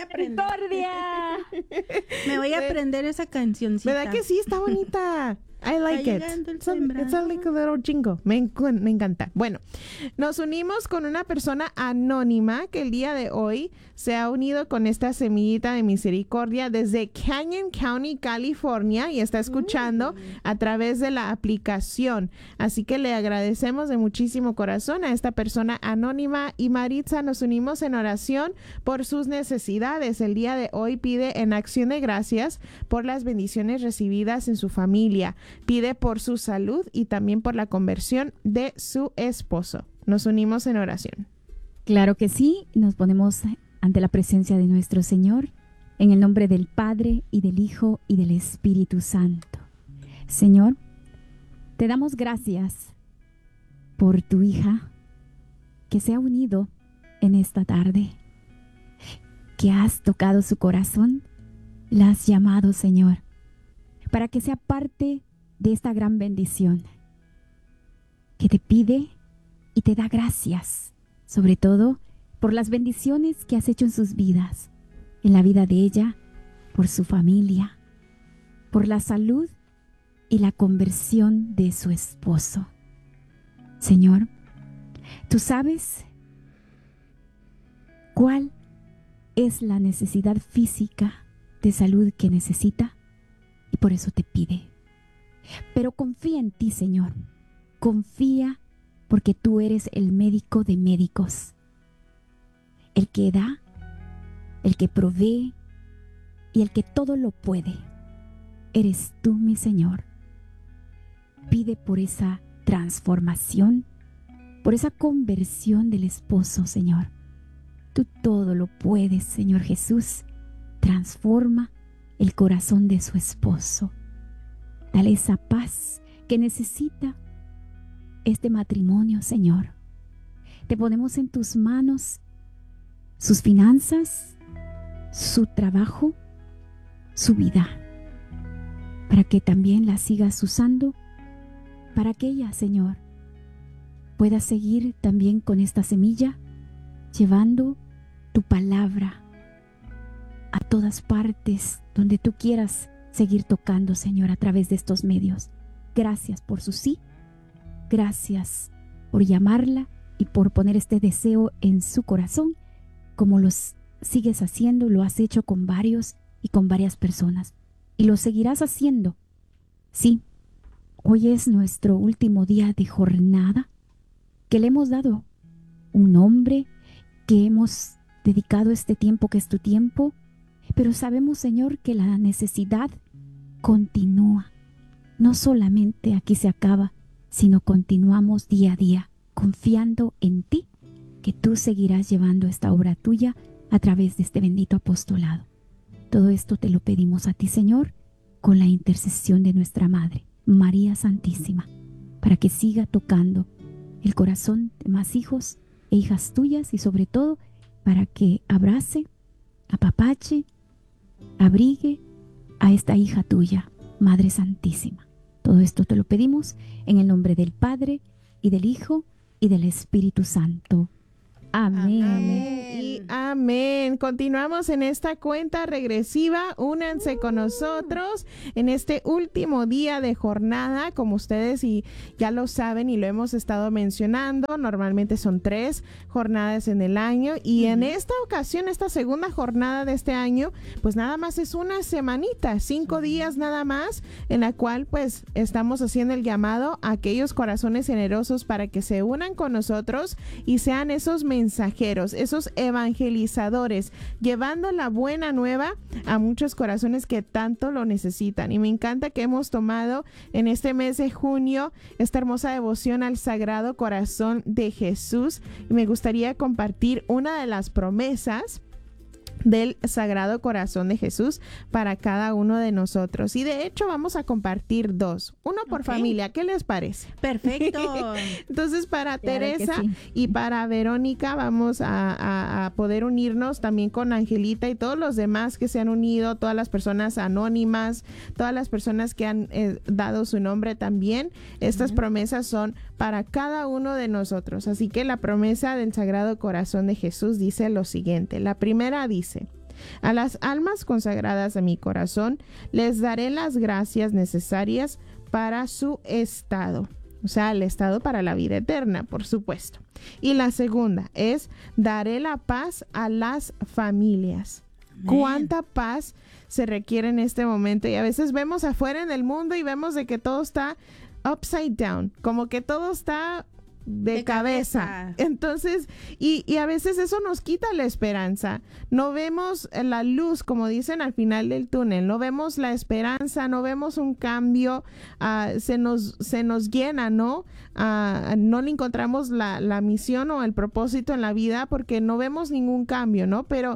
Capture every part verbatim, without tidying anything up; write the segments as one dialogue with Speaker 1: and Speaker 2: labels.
Speaker 1: a aprender.
Speaker 2: ¡Misericordia!
Speaker 1: Me voy a aprender esa cancioncita.
Speaker 3: ¿Verdad que sí? Está bonita. I like it. It's a, it's a like a little jingle. Me, enc- me encanta. Bueno, nos unimos con una persona anónima que el día de hoy se ha unido con esta semillita de misericordia desde Canyon County, California, y está escuchando mm. a través de la aplicación. Así que le agradecemos de muchísimo corazón a esta persona anónima. Y Maritza, nos unimos en oración por sus necesidades. El día de hoy pide en acción de gracias por las bendiciones recibidas en su familia. Pide por su salud y también por la conversión de su esposo. Nos unimos en oración.
Speaker 2: Claro que sí, nos ponemos ante la presencia de nuestro Señor, en el nombre del Padre y del Hijo y del Espíritu Santo. Señor, te damos gracias por tu hija que se ha unido en esta tarde, que has tocado su corazón, la has llamado, Señor, para que sea parte de esta gran bendición, que te pide y te da gracias, sobre todo por las bendiciones que has hecho en sus vidas, en la vida de ella, por su familia, por la salud y la conversión de su esposo. Señor, tú sabes cuál es la necesidad física de salud que necesita y por eso te pide. Pero confía en ti, Señor. Confía porque tú eres el médico de médicos. El que da, el que provee y el que todo lo puede. Eres tú, mi Señor. Pide por esa transformación, por esa conversión del esposo, Señor. Tú todo lo puedes, Señor Jesús. Transforma el corazón de su esposo. Dale esa paz que necesita este matrimonio, Señor. Te ponemos en tus manos sus finanzas, su trabajo, su vida, para que también la sigas usando, para que ella, Señor, pueda seguir también con esta semilla, llevando tu palabra a todas partes donde tú quieras seguir tocando, Señor, a través de estos medios. Gracias por su sí, gracias por llamarla y por poner este deseo en su corazón, como lo sigues haciendo, lo has hecho con varios y con varias personas, y lo seguirás haciendo. Sí, hoy es nuestro último día de jornada, que le hemos dado un nombre, que hemos dedicado este tiempo que es tu tiempo, pero sabemos, Señor, que la necesidad continúa. No solamente aquí se acaba, sino continuamos día a día, confiando en ti, que tú seguirás llevando esta obra tuya a través de este bendito apostolado. Todo esto te lo pedimos a ti, Señor, con la intercesión de nuestra Madre, María Santísima, para que siga tocando el corazón de más hijos e hijas tuyas y sobre todo para que abrace, apapache, abrigue a esta hija tuya, Madre Santísima. Todo esto te lo pedimos en el nombre del Padre y del Hijo y del Espíritu Santo. Amén.
Speaker 3: Amén. Y amén. Continuamos en esta cuenta regresiva. Únanse con nosotros en este último día de jornada. Como ustedes y ya lo saben y lo hemos estado mencionando, normalmente son tres jornadas en el año. Y uh-huh. en esta ocasión, esta segunda jornada de este año, pues nada más es una semanita, cinco días nada más, en la cual pues estamos haciendo el llamado a aquellos corazones generosos para que se unan con nosotros y sean esos mensajes mensajeros, esos evangelizadores, llevando la buena nueva a muchos corazones que tanto lo necesitan. Y me encanta que hemos tomado en este mes de junio esta hermosa devoción al Sagrado Corazón de Jesús. Y me gustaría compartir una de las promesas del Sagrado Corazón de Jesús para cada uno de nosotros. Y de hecho vamos a compartir dos, uno por okay. familia. ¿Qué les parece?
Speaker 1: Perfecto.
Speaker 3: Entonces para claro Teresa
Speaker 2: sí.
Speaker 3: y para Verónica vamos a, a, a poder unirnos también con Angelita y todos los demás que se han unido, todas las personas anónimas, todas las personas que han eh, dado su nombre también. Estas uh-huh. promesas son para cada uno de nosotros. Así que la promesa del Sagrado Corazón de Jesús dice lo siguiente. La primera dice: A las almas consagradas a mi corazón les daré las gracias necesarias para su estado. O sea, el estado para la vida eterna, por supuesto. Y la segunda es, daré la paz a las familias. Amén. ¿Cuánta paz se requiere en este momento? Y a veces vemos afuera en el mundo y vemos de que todo está upside down, como que todo está de, de cabeza. cabeza. Entonces, y, y a veces eso nos quita la esperanza. No vemos la luz, como dicen, al final del túnel. No vemos la esperanza, no vemos un cambio. Uh, se nos, se nos llena, ¿no? Uh, no le encontramos la, la misión o el propósito en la vida porque no vemos ningún cambio, ¿no? Pero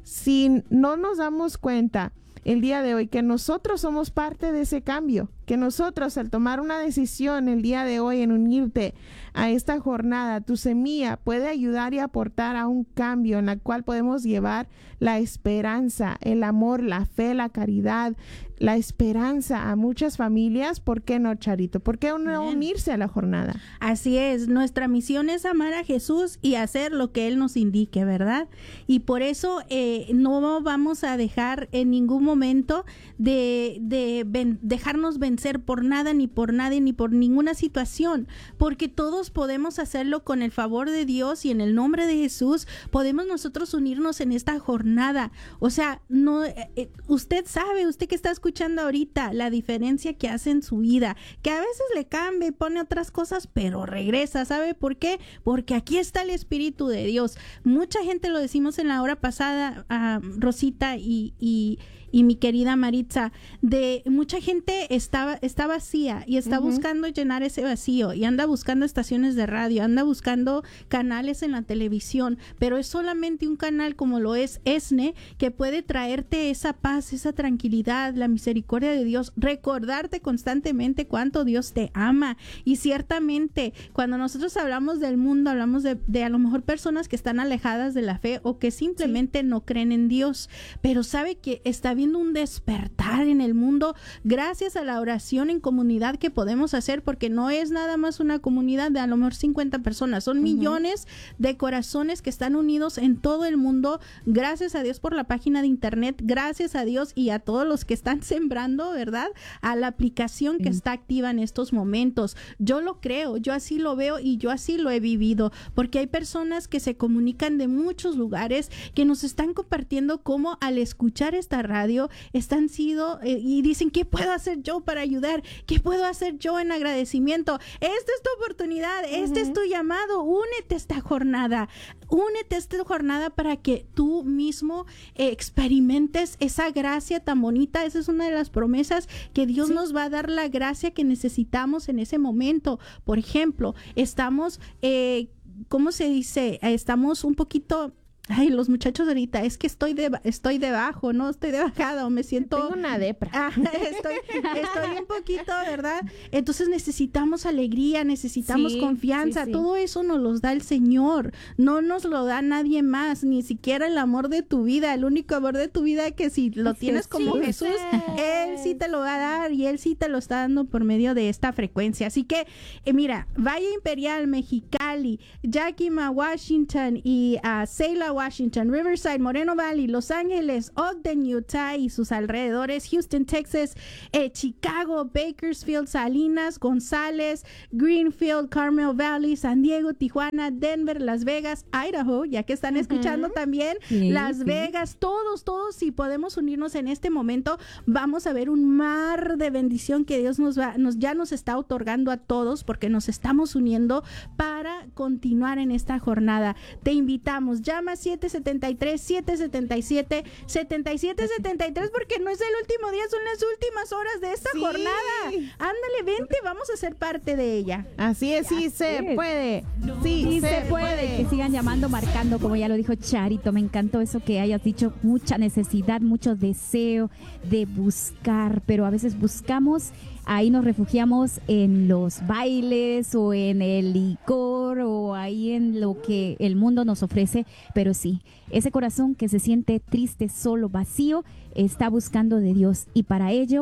Speaker 3: si no nos damos cuenta el día de hoy que nosotros somos parte de ese cambio, que nosotros al tomar una decisión el día de hoy en unirte a esta jornada, tu semilla puede ayudar y aportar a un cambio en la cual podemos llevar la esperanza, el amor, la fe, la caridad, la esperanza a muchas familias. ¿Por qué no, Charito? ¿Por qué no unirse a la jornada?
Speaker 1: Así es, nuestra misión es amar a Jesús y hacer lo que Él nos indique, ¿verdad? Y por eso eh, no vamos a dejar en ningún momento de, de ven, dejarnos vencer por nada, ni por nadie, ni por ninguna situación, porque todos podemos hacerlo con el favor de Dios y en el nombre de Jesús podemos nosotros unirnos en esta jornada. O sea, no, eh, usted sabe, usted que está escuchando ahorita, la diferencia que hace en su vida, que a veces le cambia y pone otras cosas, pero regresa. ¿Sabe por qué? Porque aquí está el Espíritu de Dios. Mucha gente, lo decimos en la hora pasada, uh, Rosita y, y y mi querida Maritza, de mucha gente está, está vacía y está uh-huh. buscando llenar ese vacío y anda buscando estaciones de radio, anda buscando canales en la televisión, pero es solamente un canal como lo es ESNE que puede traerte esa paz, esa tranquilidad, la misericordia de Dios, recordarte constantemente cuánto Dios te ama. Y ciertamente cuando nosotros hablamos del mundo, hablamos de, de a lo mejor personas que están alejadas de la fe o que simplemente sí. no creen en Dios, pero sabe que está bien un despertar en el mundo gracias a la oración en comunidad que podemos hacer, porque no es nada más una comunidad de a lo mejor cincuenta personas, son uh-huh. millones de corazones que están unidos en todo el mundo. Gracias a Dios por la página de internet, gracias a Dios y a todos los que están sembrando, ¿verdad? A la aplicación que uh-huh. está activa en estos momentos. Yo lo creo, yo así lo veo y yo así lo he vivido, porque hay personas que se comunican de muchos lugares que nos están compartiendo cómo al escuchar esta radio están sido eh, y dicen, ¿qué puedo hacer yo para ayudar? ¿Qué puedo hacer yo en agradecimiento? Esta es tu oportunidad, uh-huh. este es tu llamado, únete a esta jornada, únete a esta jornada para que tú mismo eh, experimentes esa gracia tan bonita. Esa es una de las promesas que Dios sí. nos va a dar, la gracia que necesitamos en ese momento. Por ejemplo, estamos, eh, ¿cómo se dice? Estamos un poquito... Ay, los muchachos ahorita, es que estoy de, estoy debajo, ¿no? Estoy de bajada o me siento...
Speaker 3: Tengo una depra.
Speaker 1: Ah, estoy, estoy un poquito, ¿verdad? Entonces necesitamos alegría, necesitamos sí, confianza. Sí, sí. Todo eso nos lo da el Señor. No nos lo da nadie más, ni siquiera el amor de tu vida. El único amor de tu vida que si lo tienes como sí, Jesús, sí. Él sí te lo va a dar y Él sí te lo está dando por medio de esta frecuencia. Así que, eh, mira, Valle Imperial, Mexicali, Yakima, Washington y uh, Selah, Washington, Riverside, Moreno Valley, Los Ángeles, Ogden, Utah y sus alrededores, Houston, Texas, eh, Chicago, Bakersfield, Salinas, González, Greenfield, Carmel Valley, San Diego, Tijuana, Denver, Las Vegas, Idaho, ya que están escuchando uh-huh. también, sí, Las sí. Vegas, todos, todos, si podemos unirnos en este momento, vamos a ver un mar de bendición que Dios nos va, nos, ya nos está otorgando a todos, porque nos estamos uniendo para continuar en esta jornada. Te invitamos, llama siete siete tres, siete siete siete, siete siete siete tres porque no es el último día, son las últimas horas de esta sí. jornada. Ándale, vente, vamos a ser parte de ella.
Speaker 3: Así es, sí se es. puede. Sí,
Speaker 2: sí
Speaker 3: se,
Speaker 2: se puede. puede. Que sigan llamando, marcando, como ya lo dijo Charito. Me encantó eso que hayas dicho, mucha necesidad, mucho deseo de buscar, pero a veces buscamos, ahí nos refugiamos en los bailes o en el licor o ahí en lo que el mundo nos ofrece, pero sí, ese corazón que se siente triste, solo, vacío, está buscando de Dios y para ello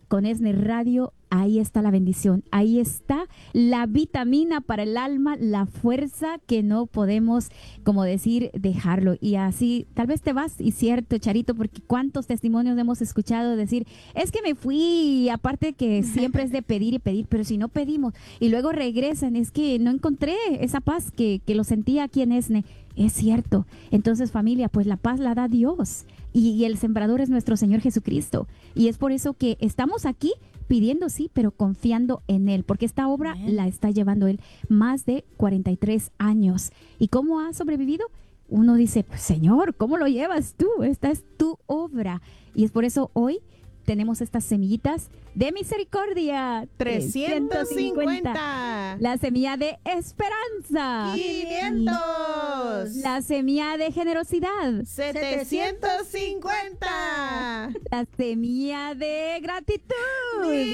Speaker 2: con Esne Radio, ahí está la bendición, ahí está la vitamina para el alma, la fuerza que no podemos, como decir, dejarlo. Y así, tal vez te vas, y cierto, Charito, porque cuántos testimonios hemos escuchado decir, es que me fui, y aparte que siempre es de pedir y pedir, pero si no pedimos, y luego regresan, es que no encontré esa paz que, que lo sentía aquí en Esne. Es cierto. Entonces, familia, pues la paz la da Dios, y, y el sembrador es nuestro Señor Jesucristo. Y es por eso que estamos aquí pidiendo, sí, pero confiando en Él, porque esta obra Amén. La está llevando Él más de cuarenta y tres años. ¿Y cómo ha sobrevivido? Uno dice, pues, Señor, ¿cómo lo llevas tú? Esta es tu obra. Y es por eso hoy tenemos estas semillitas de misericordia.
Speaker 3: trescientos cincuenta.
Speaker 2: La semilla de esperanza.
Speaker 3: quinientos.
Speaker 2: La semilla de generosidad.
Speaker 3: setecientos cincuenta.
Speaker 2: La semilla de gratitud.
Speaker 3: mil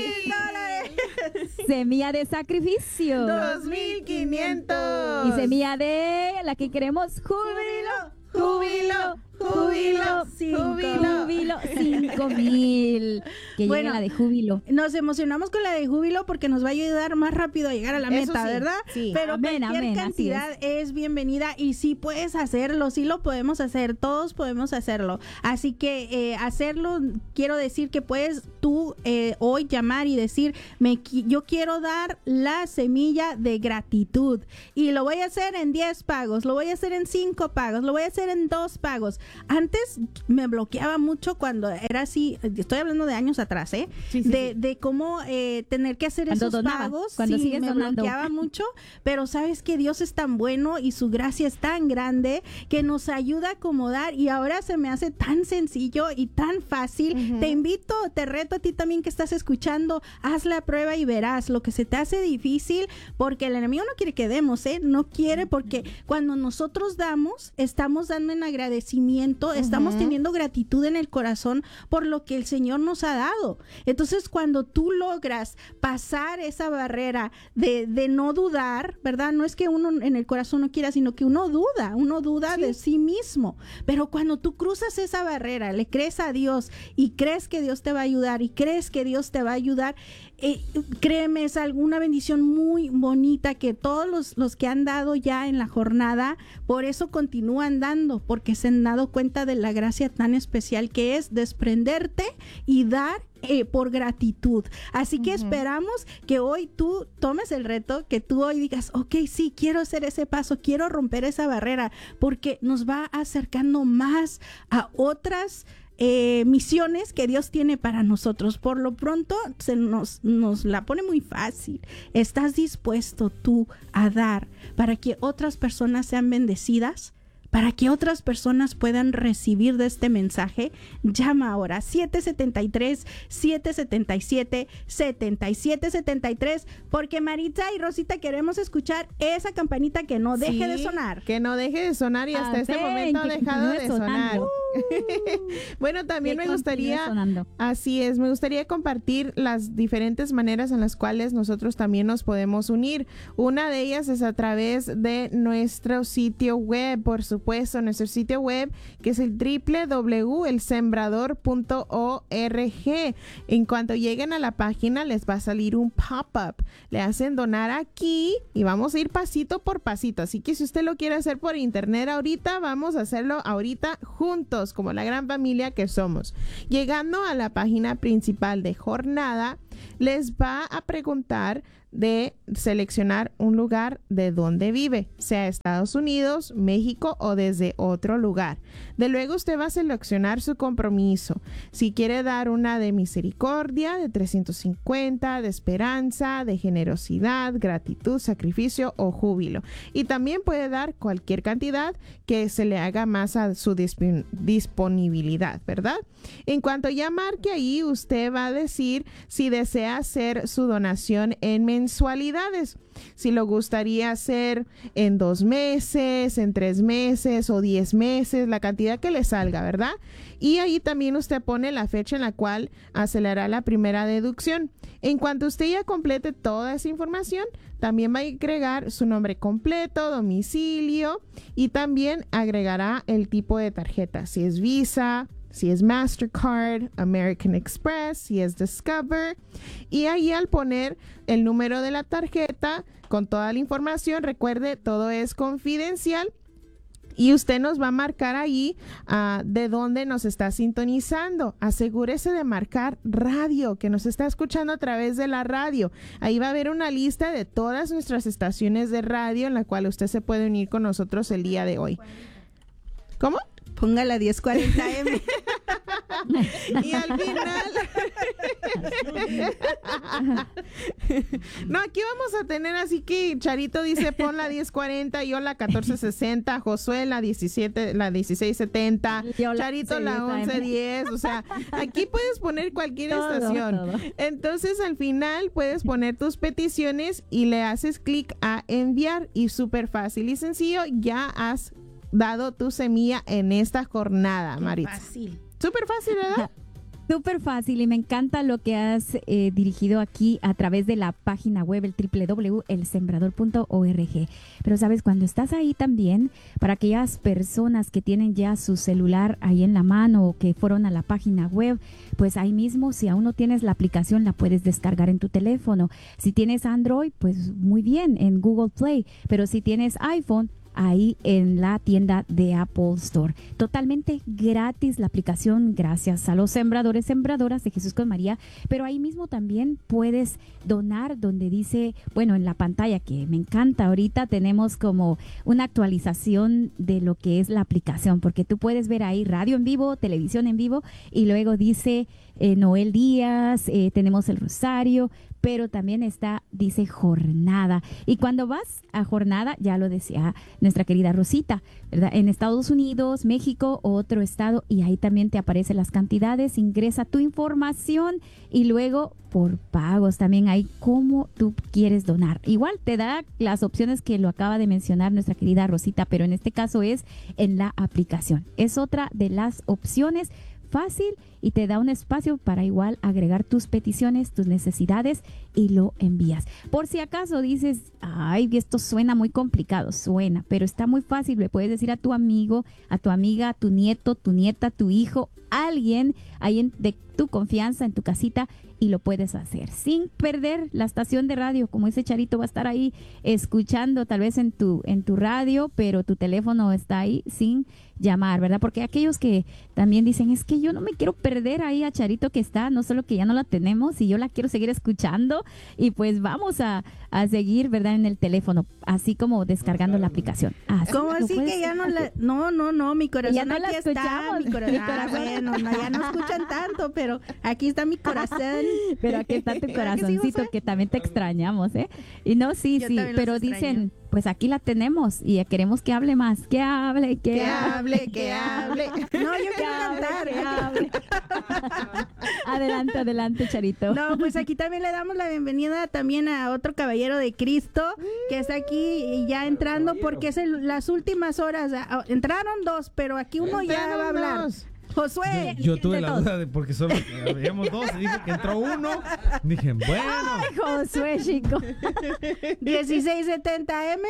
Speaker 3: dólares.
Speaker 2: Semilla de sacrificio.
Speaker 3: dos mil quinientos.
Speaker 2: Y semilla de la que queremos, júbilo.
Speaker 3: Júbilo, júbilo,
Speaker 2: cinco,
Speaker 3: júbilo.
Speaker 2: júbilo, cinco mil. Que
Speaker 1: Bueno,
Speaker 2: llegue la de júbilo.
Speaker 1: Nos emocionamos con la de júbilo porque nos va a ayudar más rápido a llegar a la
Speaker 3: Eso
Speaker 1: meta,
Speaker 3: sí,
Speaker 1: ¿verdad?
Speaker 3: sí.
Speaker 1: Pero
Speaker 2: Amén,
Speaker 1: cualquier
Speaker 2: amén,
Speaker 1: cantidad
Speaker 2: así
Speaker 1: es. es bienvenida, y sí puedes hacerlo, sí lo podemos hacer, todos podemos hacerlo. Así que eh, hacerlo, quiero decir que puedes tú eh, hoy llamar y decir, me, qui- yo quiero dar la semilla de gratitud, y lo voy a hacer en diez pagos, lo voy a hacer en cinco pagos, lo voy a hacer en dos pagos. Antes me bloqueaba mucho cuando era así, estoy hablando de años atrás, ¿eh?
Speaker 3: Sí, sí,
Speaker 1: de,
Speaker 3: sí.
Speaker 1: de cómo eh, tener que hacer
Speaker 2: Cuando
Speaker 1: esos
Speaker 2: donaba,
Speaker 1: pagos.
Speaker 2: cuando
Speaker 1: sí,
Speaker 2: sigues
Speaker 1: me
Speaker 2: donando.
Speaker 1: bloqueaba mucho, pero sabes que Dios es tan bueno y su gracia es tan grande que nos ayuda a acomodar, y ahora se me hace tan sencillo y tan fácil.
Speaker 3: Ujú.
Speaker 1: Te invito, te reto a ti también que estás escuchando, haz la prueba y verás lo que se te hace difícil, porque el enemigo no quiere que demos, ¿eh? No quiere, porque cuando nosotros damos, estamos dando en agradecimiento, estamos
Speaker 3: Ujú.
Speaker 1: teniendo gratitud en el corazón por lo que el Señor nos ha dado. Entonces, cuando tú logras pasar esa barrera de, de no dudar, ¿verdad? No es que uno en el corazón no quiera, sino que uno duda, uno duda
Speaker 3: Sí.
Speaker 1: de sí mismo. Pero cuando tú cruzas esa barrera, le crees a Dios y crees que Dios te va a ayudar y crees que Dios te va a ayudar, eh, créeme, es alguna bendición muy bonita que todos los, los que han dado ya en la jornada, por eso continúan dando, porque se han dado cuenta de la gracia tan especial que es desprenderte y dar eh, por gratitud. Así que
Speaker 3: Ujú.
Speaker 1: esperamos que hoy tú tomes el reto, que tú hoy digas, ok, sí, quiero hacer ese paso, quiero romper esa barrera, porque nos va acercando más a otras Eh, misiones que Dios tiene para nosotros. Por lo pronto se nos, nos la pone muy fácil. ¿Estás dispuesto tú a dar para que otras personas sean bendecidas? Para que otras personas puedan recibir de este mensaje, llama ahora siete siete tres, siete siete siete, siete siete siete tres, porque Maritza y Rosita queremos escuchar esa campanita que no deje
Speaker 3: Sí,
Speaker 1: de sonar.
Speaker 3: Que no deje de sonar, y hasta
Speaker 2: Amén,
Speaker 3: este momento ha
Speaker 2: que
Speaker 3: dejado
Speaker 2: continúe
Speaker 3: de sonar.
Speaker 2: sonando.
Speaker 3: Bueno, también
Speaker 2: Que
Speaker 3: me
Speaker 2: continúe
Speaker 3: gustaría,
Speaker 2: sonando.
Speaker 3: así es, me gustaría compartir las diferentes maneras en las cuales nosotros también nos podemos unir. Una de ellas es a través de nuestro sitio web, por supuesto, nuestro sitio web, que es el doble u doble u doble u punto el sembrador punto org. En cuanto lleguen a la página, les va a salir un pop-up. Le hacen donar aquí y vamos a ir pasito por pasito. Así que si usted lo quiere hacer por internet ahorita, vamos a hacerlo ahorita juntos, como la gran familia que somos. Llegando a la página principal de Jornada, les va a preguntar de seleccionar un lugar de donde vive, sea Estados Unidos, México o desde otro lugar. De luego usted va a seleccionar su compromiso. Si quiere dar una de misericordia, de trescientos cincuenta, de esperanza, de generosidad, gratitud, sacrificio o júbilo. Y también puede dar cualquier cantidad que se le haga más a su disp- disponibilidad, ¿verdad? En cuanto ya marque ahí, usted va a decir si desea hacer su donación en mensualidades. Si lo gustaría hacer en dos meses, en tres meses o diez meses, la cantidad que le salga, ¿verdad? Y ahí también usted pone la fecha en la cual acelerará la primera deducción. En cuanto usted ya complete toda esa información, también va a agregar su nombre completo, domicilio, y también agregará el tipo de tarjeta, si es Visa, si es Mastercard, American Express, si es Discover. Y ahí al poner el número de la tarjeta con toda la información, recuerde, todo es confidencial. Y usted nos va a marcar ahí uh, de dónde nos está sintonizando. Asegúrese de marcar radio, que nos está escuchando a través de la radio. Ahí va a haber una lista de todas nuestras estaciones de radio en la cual usted se puede unir con nosotros el día de hoy. ¿Cómo?
Speaker 1: Ponga la diez cuarenta eme.
Speaker 3: Y al final no, aquí vamos a tener, así que Charito dice pon la diez cuarenta, yo la catorce sesenta, Josué la diecisiete, la dieciséis setenta, Charito la once diez, o sea, aquí puedes poner cualquier todo, estación. Todo. Entonces al final puedes poner tus peticiones y le haces clic a enviar y súper fácil y sencillo, ya has dado tu semilla en esta jornada, Maritza.
Speaker 1: Fácil.
Speaker 3: Súper fácil, ¿verdad?
Speaker 2: Súper fácil, y me encanta lo que has eh, dirigido aquí a través de la página web, el doble u doble u doble u punto el sembrador punto org. Pero sabes, cuando estás ahí también, para aquellas personas que tienen ya su celular ahí en la mano o que fueron a la página web, pues ahí mismo, si aún no tienes la aplicación, la puedes descargar en tu teléfono. Si tienes Android, pues muy bien, en Google Play. Pero si tienes iPhone, ahí en la tienda de Apple Store. Totalmente gratis la aplicación, gracias a los sembradores, sembradoras de Jesús con María. Pero ahí mismo también puedes donar, donde dice, bueno, en la pantalla, que me encanta, ahorita tenemos como una actualización de lo que es la aplicación, porque tú puedes ver ahí radio en vivo, televisión en vivo, y luego dice eh, Noel Díaz, eh, tenemos el Rosario, pero también está, dice jornada. Y cuando vas a jornada, ya lo decía nuestra querida Rosita, ¿verdad? En Estados Unidos, México, otro estado, y ahí también te aparecen las cantidades, ingresa tu información y luego por pagos también hay cómo tú quieres donar. Igual te da las opciones que lo acaba de mencionar nuestra querida Rosita, pero en este caso es en la aplicación. Es otra de las opciones fácil y te da un espacio para igual agregar tus peticiones, tus necesidades y lo envías. Por si acaso dices, ay, esto suena muy complicado, suena, pero está muy fácil. Le puedes decir a tu amigo, a tu amiga, a tu nieto, tu nieta, tu hijo, alguien ahí en, de tu confianza en tu casita, y lo puedes hacer sin perder la estación de radio. Como ese Charito va a estar ahí escuchando tal vez en tu, en tu radio, pero tu teléfono está ahí sin llamar, ¿verdad? Porque aquellos que también dicen, es que yo no me quiero perder ahí a Charito que está, no solo que ya no la tenemos y yo la quiero seguir escuchando, y pues vamos a, a seguir, ¿verdad? En el teléfono, así como descargando la aplicación. Así,
Speaker 1: ¿cómo así que ya no la, no, no, no, mi corazón
Speaker 2: ya no
Speaker 1: aquí
Speaker 2: la
Speaker 1: está,
Speaker 2: escuchamos,
Speaker 1: mi corazón, ah, bueno, no, ya no escuchan tanto, pero aquí está mi corazón.
Speaker 2: Pero aquí está tu corazoncito,
Speaker 1: que,
Speaker 2: que también te extrañamos, ¿eh? Y no, sí,
Speaker 1: Yo
Speaker 2: sí, pero dicen, pues aquí la tenemos y queremos que hable más, que hable, que,
Speaker 3: que
Speaker 2: hable,
Speaker 3: hable, que hable.
Speaker 1: No, yo quiero cantar.
Speaker 2: Que hable. Adelante, adelante, Charito.
Speaker 1: No, pues aquí también le damos la bienvenida también a otro caballero de Cristo que está aquí ya entrando, porque es el, las últimas horas. Entraron dos, pero aquí uno ya va a hablar. Dos. Josué.
Speaker 4: Yo, yo tuve la duda de porque solo habíamos dos y dije que entró uno. Dije, bueno.
Speaker 2: Ay, Josué, chico.
Speaker 1: dieciséis setenta eme.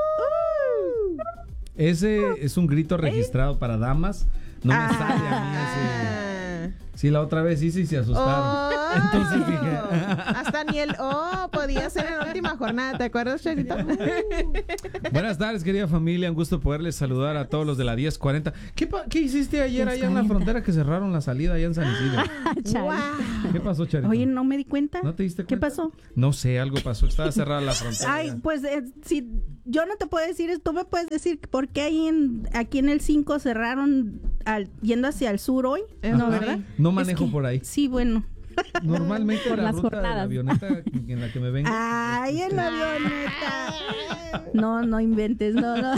Speaker 1: Uh.
Speaker 4: Ese es un grito registrado para damas. No me sale a mí ese. Sí, la otra vez hice y se asustaron.
Speaker 3: Oh,
Speaker 4: Entonces dije.
Speaker 3: Hasta ni el oh podía ser en la última jornada. ¿Te acuerdas, Charito?
Speaker 4: Buenas tardes, querida familia. Un gusto poderles saludar a todos los de la diez cuarenta. ¿Qué, ¿Qué hiciste ayer allá en la frontera que cerraron la salida allá en San Isidro?
Speaker 1: Wow.
Speaker 4: ¿Qué pasó, Charito?
Speaker 1: Oye, no me di cuenta.
Speaker 4: ¿No te diste cuenta?
Speaker 1: ¿Qué pasó?
Speaker 4: No sé, algo pasó. Estaba cerrada la frontera.
Speaker 1: Ay, pues eh, si yo no te puedo decir, tú me puedes decir por qué ahí en, aquí en el cinco cerraron al, yendo hacia el sur hoy.
Speaker 3: Ajá.
Speaker 1: No, ¿verdad?
Speaker 4: No manejo
Speaker 1: Es que,
Speaker 4: por ahí.
Speaker 1: Sí, bueno.
Speaker 4: Normalmente
Speaker 2: por
Speaker 4: la
Speaker 2: las
Speaker 4: ruta de la
Speaker 2: jornadas.
Speaker 4: avioneta en la que me vengo.
Speaker 1: Ay, en la avioneta. No, no inventes, no, no.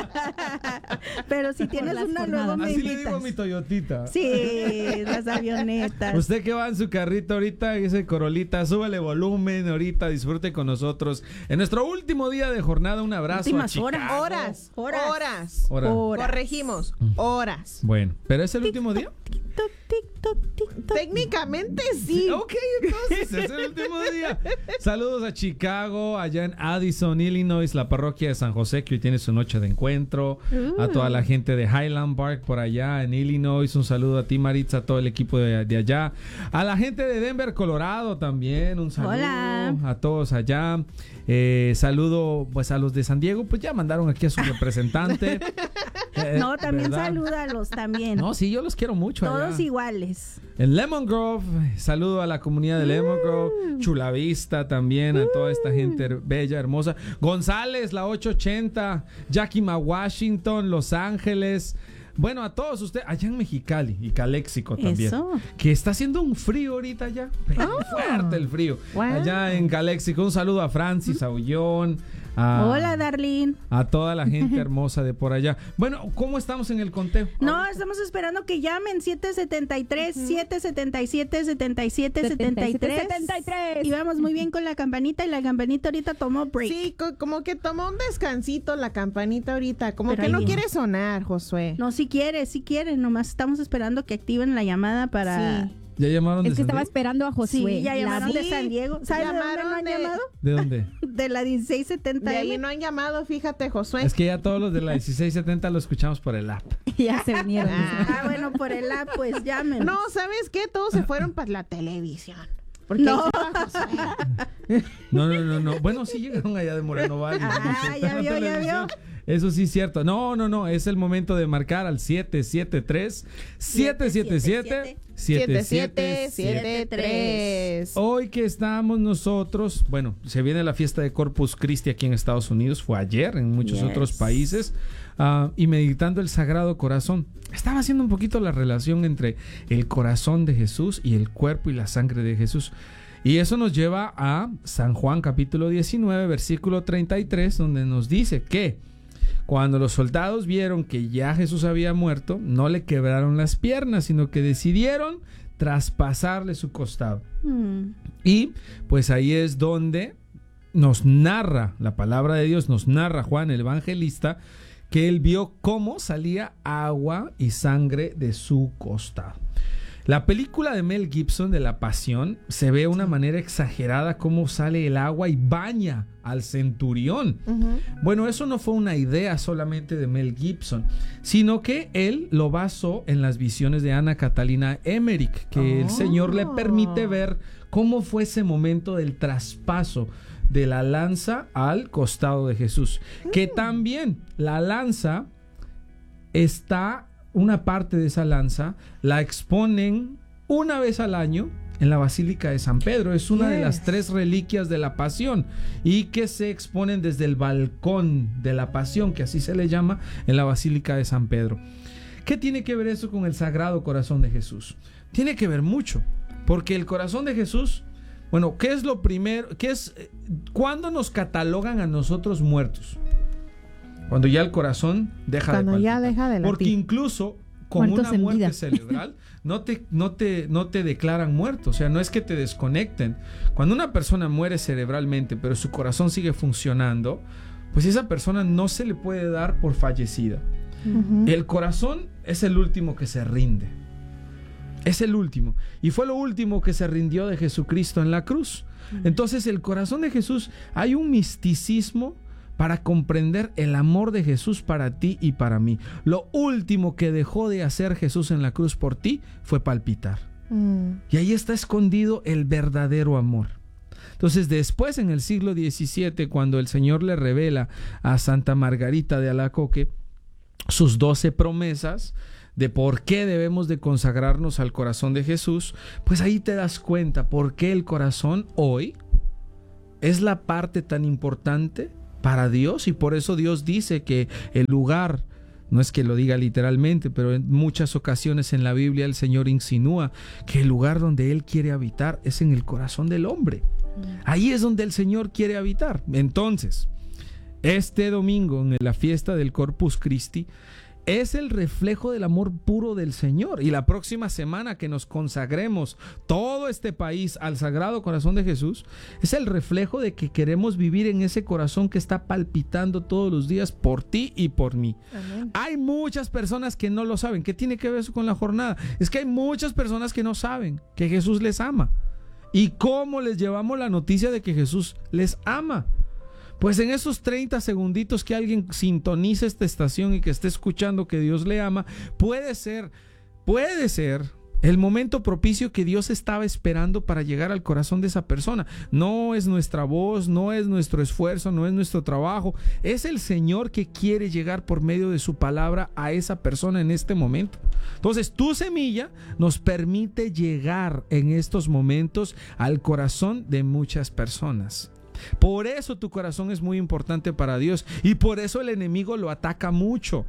Speaker 1: Pero si tienes
Speaker 2: las
Speaker 1: una,
Speaker 2: jornadas.
Speaker 1: luego me
Speaker 4: Así le digo a
Speaker 1: invitas.
Speaker 4: mi Toyotita.
Speaker 1: Sí, las avionetas.
Speaker 4: Usted que va en su carrito ahorita, ese Corolita, súbele volumen ahorita, disfrute con nosotros. En nuestro último día de jornada, un abrazo
Speaker 1: Últimas
Speaker 4: a Chicago.
Speaker 1: horas.
Speaker 3: Horas. Horas.
Speaker 4: Horas.
Speaker 3: Corregimos. Horas.
Speaker 4: Bueno, ¿pero es el último día?
Speaker 1: TikTok. TikTok, TikTok.
Speaker 3: Técnicamente sí.
Speaker 4: Ok, entonces es el último día. Saludos a Chicago, allá en Addison, Illinois, la parroquia de San José, que hoy tiene su noche de encuentro. Uh. A toda la gente de Highland Park por allá en Illinois. Un saludo a ti, Maritza, a todo el equipo de, de allá. A la gente de Denver, Colorado también. Un saludo.
Speaker 1: Hola.
Speaker 4: A todos allá. Eh, saludo pues a los de San Diego, pues ya mandaron aquí a su representante.
Speaker 1: Eh, no, también ¿verdad? Salúdalos también.
Speaker 4: No, sí, yo los quiero mucho.
Speaker 1: Todos
Speaker 4: allá.
Speaker 1: Iguales.
Speaker 4: En Lemon Grove, saludo a la comunidad de Lemon Grove, Chula Vista también, a toda esta gente bella, hermosa. González, la ochocientos ochenta, Yakima, Washington, Los Ángeles. Bueno, a todos ustedes, allá en Mexicali y Caléxico también.
Speaker 1: Eso.
Speaker 4: Que está haciendo un frío ahorita ya. Oh. Fuerte el frío. Wow. Allá en Caléxico, un saludo a Francis, a Ullón. A,
Speaker 1: Hola, Darlene.
Speaker 4: A toda la gente hermosa de por allá. Bueno, ¿cómo estamos en el conteo?
Speaker 1: No, ahorita estamos esperando que llamen siete setenta y tres, siete setenta y siete, setenta y siete, setenta y tres. Y vamos muy bien con la campanita y la campanita ahorita tomó break.
Speaker 3: Sí, co- como que tomó un descansito la campanita ahorita. Como Pero que no bien. quiere sonar, Josué.
Speaker 1: No, si quiere, si quiere. Nomás estamos esperando que activen la llamada para...
Speaker 3: Sí.
Speaker 4: ¿Ya llamaron
Speaker 2: de
Speaker 4: Es
Speaker 2: que
Speaker 4: San
Speaker 2: estaba
Speaker 4: Diego?
Speaker 2: esperando a Josué.
Speaker 1: Sí, ya llamaron
Speaker 3: sí.
Speaker 1: de San Diego. ¿Sabes de dónde no han
Speaker 3: de...
Speaker 1: llamado?
Speaker 4: ¿De dónde?
Speaker 1: De la dieciséis setenta.
Speaker 3: De ahí no han llamado, fíjate, Josué.
Speaker 4: Es que ya todos los de la dieciséis setenta lo escuchamos por el app.
Speaker 2: Ya se vinieron.
Speaker 1: Ah, bueno, por el app, pues llamen.
Speaker 3: No, ¿sabes qué? Todos se fueron para la televisión. Porque
Speaker 1: no.
Speaker 4: no, no, no, no. Bueno, sí llegaron allá de Moreno Valle.
Speaker 1: Ah, ya vio, ya vio.
Speaker 4: Eso sí es cierto. No, no, no. Es el momento de marcar al siete siete tres, siete siete siete, siete siete siete tres. Hoy que estamos nosotros, bueno, se viene la fiesta de Corpus Christi aquí en Estados Unidos. Fue ayer en muchos yes. otros países. Uh, y meditando el Sagrado Corazón. Estaba haciendo un poquito la relación entre el corazón de Jesús y el cuerpo y la sangre de Jesús. Y eso nos lleva a San Juan capítulo diecinueve, versículo treinta y tres, donde nos dice que cuando los soldados vieron que ya Jesús había muerto, no le quebraron las piernas, sino que decidieron traspasarle su costado. Mm. Y pues ahí es donde nos narra, la palabra de Dios nos narra Juan el evangelista, que él vio cómo salía agua y sangre de su costado. La película de Mel Gibson de La Pasión se ve de una manera exagerada cómo sale el agua y baña al centurión. Uh-huh. Bueno, eso no fue una idea solamente de Mel Gibson, sino que él lo basó en las visiones de Ana Catalina Emmerich, que oh. el Señor le permite ver cómo fue ese momento del traspaso de la lanza al costado de Jesús. Mm. Que también la lanza está, una parte de esa lanza la exponen una vez al año en la Basílica de San Pedro. Es una yes. de las tres reliquias de la Pasión y que se exponen desde el balcón de la Pasión, que así se le llama, en la Basílica de San Pedro. ¿Qué tiene que ver eso con el Sagrado Corazón de Jesús? Tiene que ver mucho, porque el corazón de Jesús, bueno, ¿qué es lo primero? ¿Qué es, ¿Cuándo nos catalogan a nosotros muertos? Cuando ya el corazón deja
Speaker 3: Cuando
Speaker 4: de palpitar.
Speaker 3: ya deja de latir.
Speaker 4: Porque incluso con muertos una muerte vida. cerebral no te, no, te, no te declaran muerto. O sea, no es que te desconecten. Cuando una persona muere cerebralmente, pero su corazón sigue funcionando, pues esa persona no se le puede dar por fallecida. Uh-huh. El corazón es el último que se rinde. Es el último. Y fue lo último que se rindió de Jesucristo en la cruz. Entonces, el corazón de Jesús, hay un misticismo para comprender el amor de Jesús para ti y para mí. Lo último que dejó de hacer Jesús en la cruz por ti fue palpitar. Mm. Y ahí está escondido el verdadero amor. Entonces, después, en el siglo diecisiete, cuando el Señor le revela a Santa Margarita de Alacoque sus doce promesas de por qué debemos de consagrarnos al corazón de Jesús, pues ahí te das cuenta por qué el corazón hoy es la parte tan importante para Dios, y por eso Dios dice que el lugar, no es que lo diga literalmente, pero en muchas ocasiones en la Biblia el Señor insinúa que el lugar donde Él quiere habitar es en el corazón del hombre. Ahí es donde el Señor quiere habitar. Entonces, este domingo, en la fiesta del Corpus Christi, es el reflejo del amor puro del Señor. Y la próxima semana que nos consagremos todo este país al Sagrado Corazón de Jesús, es el reflejo de que queremos vivir en ese corazón que está palpitando todos los días por ti y por mí. Amén. Hay muchas personas que no lo saben. ¿Qué tiene que ver eso con la jornada? Es que hay muchas personas que no saben que Jesús les ama. ¿Y cómo les llevamos la noticia de que Jesús les ama? Pues en esos treinta segunditos que alguien sintonice esta estación y que esté escuchando que Dios le ama, puede ser, puede ser el momento propicio que Dios estaba esperando para llegar al corazón de esa persona. No es nuestra voz, no es nuestro esfuerzo, no es nuestro trabajo. Es el Señor que quiere llegar por medio de su palabra a esa persona en este momento. Entonces, tu semilla nos permite llegar en estos momentos al corazón de muchas personas. Por eso tu corazón es muy importante para Dios y por eso el enemigo lo ataca mucho.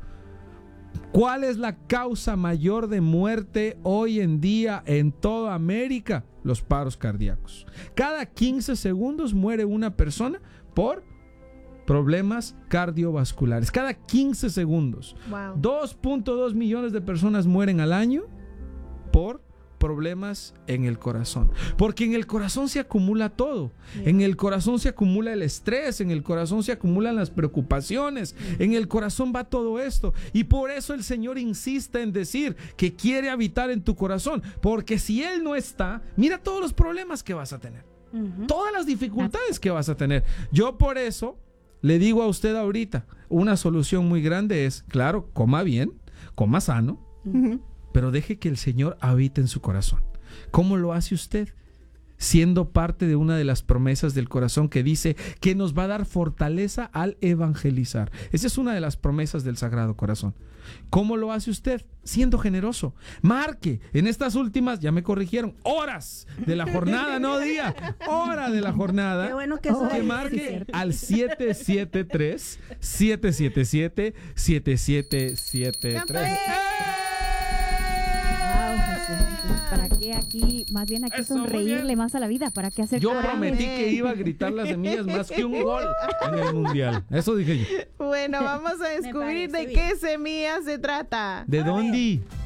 Speaker 4: ¿Cuál es la causa mayor de muerte hoy en día en toda América? Los paros cardíacos. Cada quince segundos muere una persona por problemas cardiovasculares. Cada quince segundos. Wow. dos punto dos millones de personas mueren al año por problemas en el corazón, porque en el corazón se acumula todo. Yeah. En el corazón se acumula el estrés, en el corazón se acumulan las preocupaciones, yeah. En el corazón va todo esto, y por eso el Señor insiste en decir que quiere habitar en tu corazón, porque si Él no está, mira todos los problemas que vas a tener, uh-huh. todas las dificultades que vas a tener. Yo por eso le digo a usted ahorita, una solución muy grande es, claro, coma bien, coma sano, uh-huh. pero deje que el Señor habite en su corazón. ¿Cómo lo hace usted? Siendo parte de una de las promesas del corazón que dice que nos va a dar fortaleza al evangelizar. Esa es una de las promesas del Sagrado Corazón. ¿Cómo lo hace usted? Siendo generoso. Marque en estas últimas, ya me corrigieron, horas de la jornada, no día, hora de la jornada.
Speaker 1: Qué bueno que,
Speaker 4: oh, que marque al siete siete tres, siete siete siete, siete siete siete tres.
Speaker 2: ¿Para qué aquí? Más bien hay que Eso, sonreírle más a la vida. ¿Para qué hacer
Speaker 4: Yo coraje? Prometí que iba a gritar las semillas más que un gol en el mundial. Eso dije yo.
Speaker 3: Bueno, vamos a descubrir de bien. qué semillas se trata.
Speaker 4: ¿De dónde?